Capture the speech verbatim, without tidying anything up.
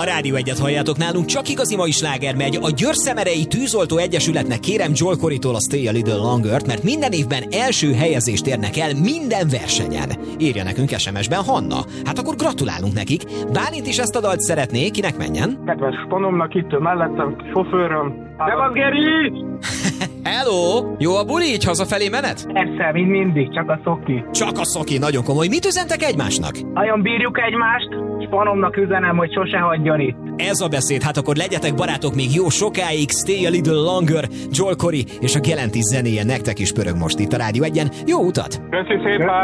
A Rádió Egyet halljátok, nálunk csak igazi mai sláger megy. A Győr-Szemerei Tűzoltó Egyesületnek kérem Joel Corrytól a Stay a Little Longer-t, mert minden évben első helyezést érnek el minden versenyen. Írja nekünk es em es-ben Hanna. Hát akkor gratulálunk nekik. Bálint is ezt a dalt szeretné, kinek menjen? Kedves panomnak itt mellettem, sofőröm. Szevasz, Geri! Hello! Jó a buli, így hazafelé menet? Persze, mint mindig, csak a szoki. Csak a szoki, nagyon komoly. Mit üzentek egymásnak? Nagyon bírjuk egymást, és panomnak üzenem, hogy sose hagyjon itt. Ez a beszéd, hát akkor legyetek barátok még jó sokáig. Stay a Little Longer, Joel Corry és a Galantis zenéje nektek is pörög most itt a Rádió Egyen. Jó utat! Köszi szépen!